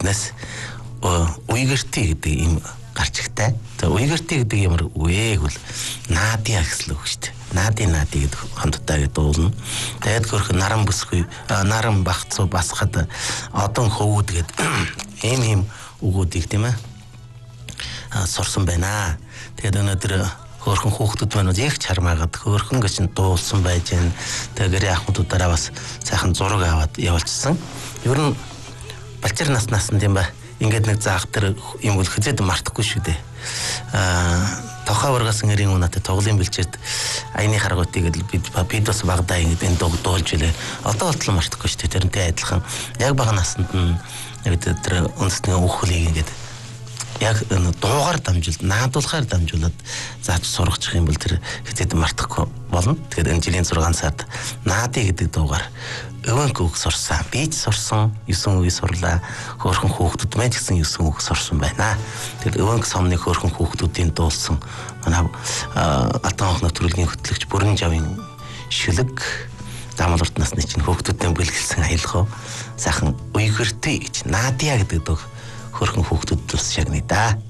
Тэрнээс уйгэрти гэдэг юм гарч ихтэй. Тэгээ уйгэрти гэдэг ямар үе гэвэл наадиа гэсэн үг шүү дээ. Наади гэдэг хамтдаа гэдэг уулна. Тэгээд хөрх наран бүсгүй наран багцуу басхад одон хөвгүүд гэдэг ийм үгүүдийг тийм ээ сурсан байна. Тэгээд өнөөдөр хөөрхөн хүүхдүүд маань яг чармаагаад хөөрхөн гэж дуулсан байж гэн. Тэгээд ахмадуудаараа бас сайхан зураг аваад явуулчихсан. Ер нь балчир наснаас нь тийм ба ингээд нэг заах тэр юм бол хэзээд мартахгүй шүү дээ. Тохоо ургасан нэрийн унатай тоглоом бэлчээд аяны харгуутыг бид бас багадаа ингээд энэ дуулж илээ. Одоо болтол мартахгүй шүү дээ. Тэрнтэй адилхан яг бага наснд нь тэр үндэсний үхлийг ингээд яг дуугаар дамжуулаад наадуулахаар дамжуулаад зааж сургачих юм бол тэр хэзээд мартахгүй болно. Тэгэхээр энэ жилийн 6 сард наади гэдэг дуугаар өвөнг үг сурсан. Би ч сурсан 9 үе сурлаа. Хөөрхөн хүүхдүүд маань ч гэсэн 9 үг сурсан байна. Тэгэхээр өвөнг сомны хөөрхөн хүүхдүүдийн дуулсан манай Алтан хонхны төрөлгийн хөтлөгч Бүрэн Жавын шүлэг Дамал урт насны чинь хүүхдүүдтэй бэлгэлсэн аялах сайхан уйгэртэй гэж наадиа гэдэг дуу хөрхөн хүүхдүүд бас шагнаа да.